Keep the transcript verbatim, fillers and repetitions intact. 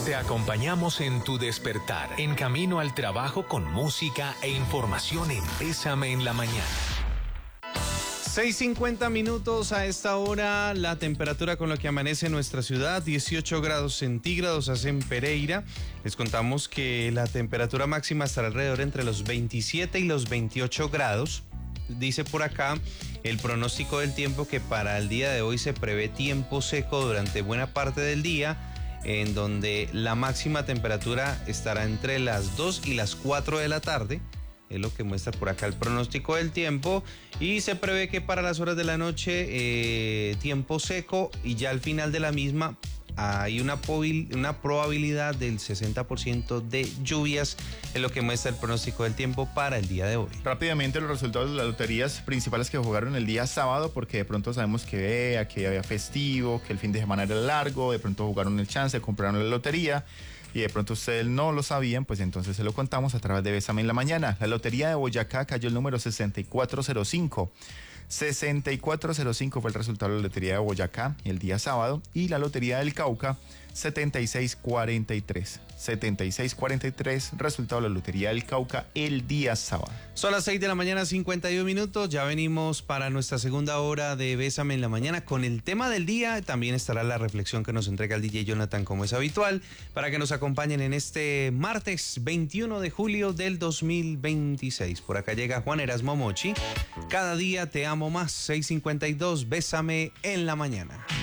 Te acompañamos en tu despertar, en camino al trabajo con música e información en Bésame en la Mañana. seis cincuenta minutos a esta hora, la temperatura con la que amanece nuestra ciudad, dieciocho grados centígrados hace en Pereira. Les contamos que la temperatura máxima estará alrededor entre los veintisiete y los veintiocho grados. Dice por acá el pronóstico del tiempo que para el día de hoy se prevé tiempo seco durante buena parte del día, en donde la máxima temperatura estará entre las dos y las cuatro de la tarde. Es lo que muestra por acá el pronóstico del tiempo, y se prevé que para las horas de la noche eh, tiempo seco, y ya al final de la misma hay una, una probabilidad del sesenta por ciento de lluvias, es lo que muestra el pronóstico del tiempo para el día de hoy. Rápidamente los resultados de las loterías principales que jugaron el día sábado, porque de pronto sabemos que vea, que había festivo, que el fin de semana era largo, de pronto jugaron el chance, compraron la lotería, y de pronto ustedes no lo sabían, pues entonces se lo contamos a través de Bésame en la Mañana. La lotería de Boyacá cayó el número sesenta y cuatro cero cinco. sesenta y cuatro cero cinco fue el resultado de la lotería de Boyacá el día sábado, y la lotería del Cauca setenta y seis cuarenta y tres. setenta y seis cuarenta y tres, resultado de la lotería del Cauca el día sábado. Son las seis de la mañana, cincuenta y uno minutos. Ya venimos para nuestra segunda hora de Bésame en la Mañana con el tema del día. También estará la reflexión que nos entrega el D J Jonathan, como es habitual, para que nos acompañen en este martes veintiuno de julio del dos mil veintiséis. Por acá llega Juan Erasmo Mochi. Cada día te amo más. seis cincuenta y dos, Bésame en la Mañana.